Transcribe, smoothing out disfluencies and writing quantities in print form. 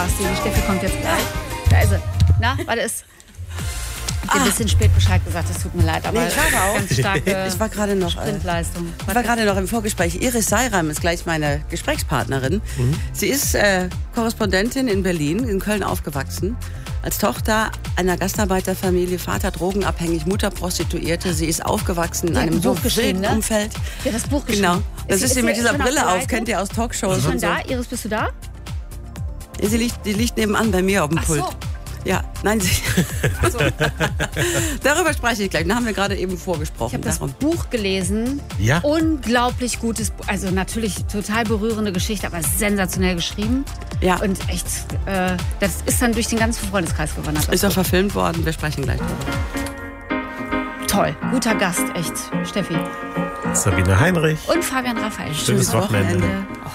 Die Steffi kommt jetzt gleich. Da ist sie. Na, warte, ist... Ich habe ein bisschen spät Bescheid gesagt, es tut mir leid, aber ich war auch. ganz starke Ich war gerade noch, Sprintleistung. Ich war gerade noch im Vorgespräch. Iris Seiram ist gleich meine Gesprächspartnerin. Sie ist Korrespondentin in Berlin, in Köln aufgewachsen. Als Tochter einer Gastarbeiterfamilie, Vater drogenabhängig, Mutter Prostituierte. Sie ist aufgewachsen in einem so wilden Umfeld. Ja, das Buch geschrieben. Genau. Das ist sie mit dieser Brille auf, kennt ihr aus Talkshows. Ist schon und so. da? Iris, bist du da? Die liegt nebenan bei mir auf dem Pult. Ach so. Ja, nein, darüber spreche ich gleich. Da haben wir gerade eben vorgesprochen. Ich habe das Buch gelesen. Ja. Unglaublich gutes Buch. Also natürlich total berührende Geschichte, aber sensationell geschrieben. Ja. Und echt, das ist dann durch den ganzen Freundeskreis gewandert. Ist auch verfilmt worden. Wir sprechen gleich drüber. Toll. Guter Gast, echt, Steffi. Sabine Heinrich. Und Fabian Raphael. Schönes Wochenende.